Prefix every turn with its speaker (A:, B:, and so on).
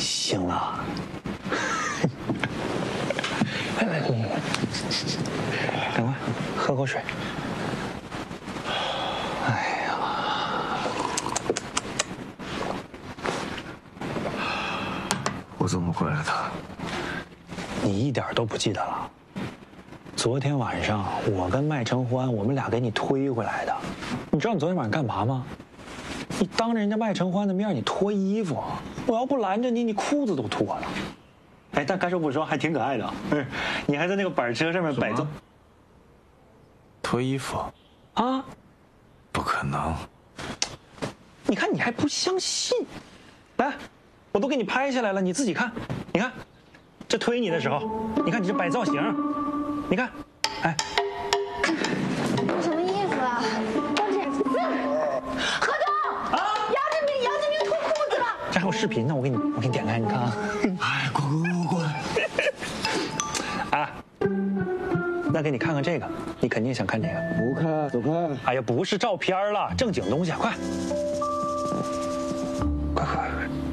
A: 行了。来，赶快喝口水。哎呀，
B: 我怎么怪了他？
A: 你一点都不记得了？昨天晚上我跟麦承欢，我们俩给你推回来的。你知道你昨天晚上干嘛吗？你当着人家麦承欢的面，你脱衣服。我要不拦着你，你裤子都脱了。哎，但该说不说，还挺可爱的。你还在那个板车上面摆动。
B: 脱衣服？
A: 啊？
B: 不可能！
A: 你看你还不相信？来，我都给你拍下来了，你自己看。你看，这推你的时候，你看你这摆造型，你看，哎。
C: 什么意思啊？光这何总啊！杨志明脱裤子了。
A: 这还有视频呢，我给你点开，你看啊。
B: 哎，滚！
A: 啊，那给你看看这个，你肯定想看这个。
D: 不看，走开！
A: 哎呀，不是照片了，正经东西，快！